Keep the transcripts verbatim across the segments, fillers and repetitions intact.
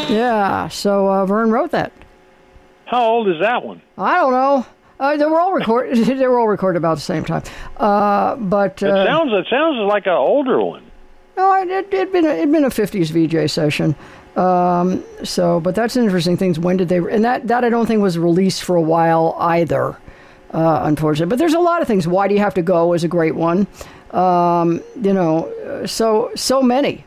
Yeah, so uh, Vern wrote that. How old is that one? I don't know. Uh, they were all recorded. They were all recorded about the same time. Uh, but uh, it sounds it sounds like an older one. No, it it it'd been a, it'd been a fifties V J session. Um, so, but that's an interesting thing. When did they? And that that I don't think was released for a while either. Uh, unfortunately, but there's a lot of things. Why Do You Have to Go is a great one. Um, you know, so so many.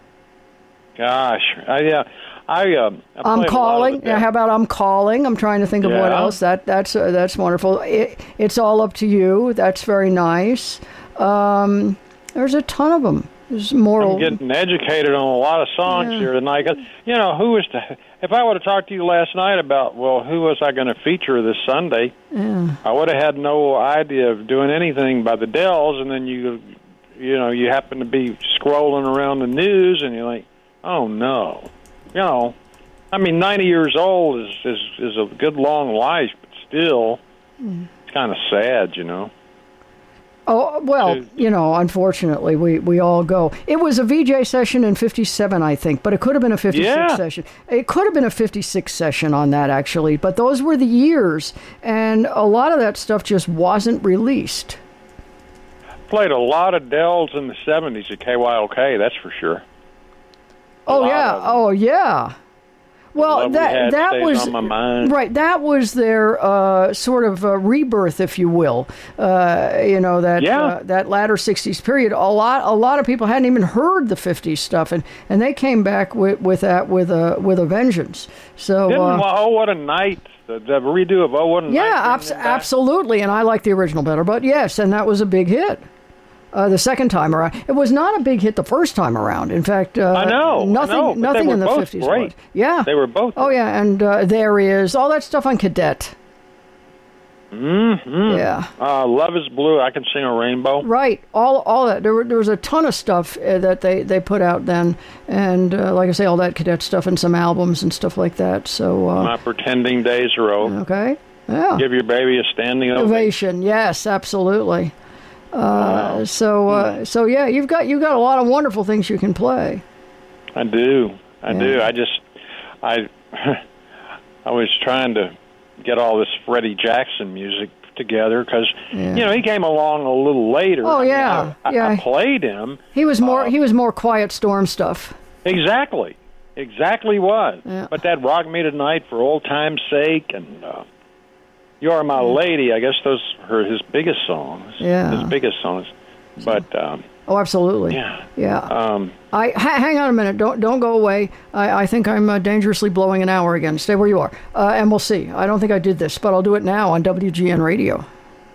Gosh, I yeah, I. Uh, I I'm calling. Yeah, how about I'm calling? I'm trying to think of yeah. what else. That that's uh, that's wonderful. It, it's All Up to You. That's very nice. Um, there's a ton of them. There's moral. I'm getting educated on a lot of songs yeah. here tonight. You know, who was to, if I would have talked to you last night about, well, who was I going to feature this Sunday? Yeah. I would have had no idea of doing anything by the Dells, and then you, you know, you happen to be scrolling around the news, and you're like, oh no, you know, I mean, ninety years old is is, is a good long life, but still, mm. it's kind of sad, you know. Oh, well, you know, unfortunately, we, we all go. It was a V J session in fifty-seven, I think, but it could have been a fifty-six yeah. session. It could have been a fifty-six session on that, actually, but those were the years, and a lot of that stuff just wasn't released. Played a lot of Dells in the seventies at K Y L K, that's for sure. A oh, yeah. Oh, yeah. Well, that that was on my mind. Right. That was their uh, sort of uh, rebirth, if you will. Uh, you know that yeah. uh, that latter sixties period. A lot a lot of people hadn't even heard the fifties stuff, and, and they came back with, with that with a with a vengeance. So Didn't, uh, Oh What a Night, the, the redo of Oh What a yeah, Night. Yeah, abs- absolutely. And I like the original better, but yes, and that was a big hit. Uh, the second time around, it was not a big hit the first time around. In fact, uh, I know nothing, I know, nothing in the fifties. Great. Yeah, they were both. Oh yeah, and uh, There Is all that stuff on Cadet. Mm-hmm. Yeah. Uh, Love Is Blue. I Can Sing a Rainbow. Right. All all that. There, were, there was a ton of stuff uh, that they, they put out then, and uh, like I say, all that Cadet stuff and some albums and stuff like that. So. Uh, My Pretending Days Are Over. Okay. Yeah. Give Your Baby a Standing Ovation. Ovation. Yes, absolutely. Uh, wow. So, uh, so yeah, you've got you've got a lot of wonderful things you can play. I do, I yeah. do. I just, I, I was trying to get all this Freddie Jackson music together because yeah. you know he came along a little later. Oh I yeah, mean, I, yeah. I played him. He was more um, he was more Quiet Storm stuff. Exactly, exactly was. Yeah. But that Rock Me Tonight for Old Time's Sake and. Uh, You Are My Lady, I guess those are his biggest songs. Yeah. His biggest songs. But um, oh, absolutely. Yeah. Yeah. Um, I ha- hang on a minute. Don't don't go away. I, I think I'm uh, dangerously blowing an hour again. Stay where you are, uh, and we'll see. I don't think I did this, but I'll do it now on W G N Radio.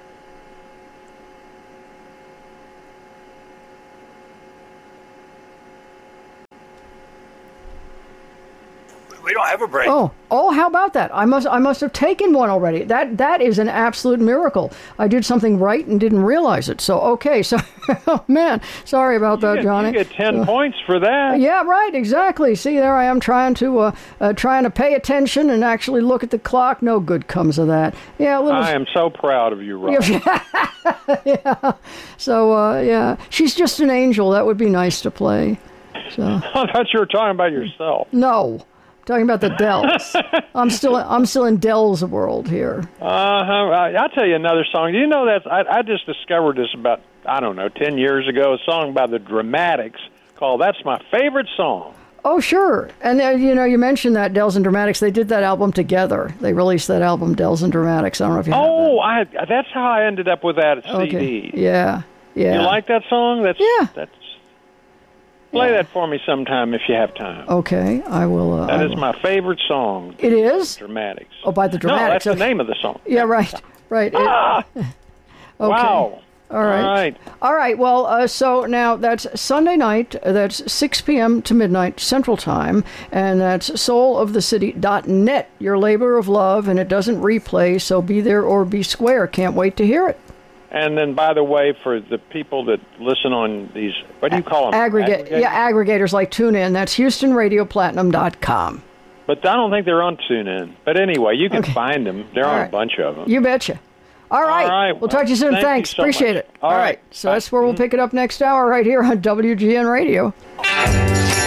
We don't have a break. Oh, oh, how about that? I must, I must have taken one already. That, that is an absolute miracle. I did something right and didn't realize it. So, okay, so, oh man, sorry about that, you get, Johnny. You get ten uh, points for that. Yeah, right, exactly. See, there I am trying to, uh, uh, trying to pay attention and actually look at the clock. No good comes of that. Yeah, a little. I am so proud of you, Rob. Yeah. So, uh, yeah, she's just an angel. That would be nice to play. So. I thought you were talking about yourself. No. Talking about the Dells. I'm still I'm still in Dells world here. Uh-huh. I'll tell you another song. Do you know that I, I just discovered this about, I don't know, ten years ago, a song by the Dramatics called That's My Favorite Song. Oh, sure. And, uh, you know, you mentioned that, Dells and Dramatics. They did that album together. They released that album, Dells and Dramatics. I don't know if you Oh, have that. I, that's how I ended up with that okay. C D. Yeah, yeah. You like that song? That's, yeah. That's, play yeah. that for me sometime if you have time. Okay, I will. Uh, that I is will. my favorite song. It is? Dramatics. Oh, by the Dramatics. No, that's okay. the name of the song. Yeah, right, right. Ah! It, okay. Wow. All right. All right. All right. Well, uh, so now that's Sunday night. That's six p.m. to midnight Central Time. And that's soul of the city dot net, your labor of love. And it doesn't replay, so be there or be square. Can't wait to hear it. And then, by the way, for the people that listen on these, what do you call them? Aggregate, Aggregators? yeah, aggregators like TuneIn. That's Houston Radio Platinum dot com. But I don't think they're on TuneIn. But anyway, you can okay. find them. They're All on right. a bunch of them. You betcha. All right. All right. We'll Well, talk to you soon. thank Thanks. you so Appreciate much. it. All All right. right. So Bye. that's where we'll pick it up next hour right here on W G N Radio.